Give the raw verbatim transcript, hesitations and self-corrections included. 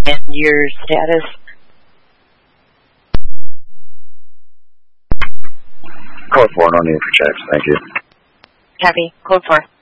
And your status? Code four, no need for checks, thank you. Copy. Code four.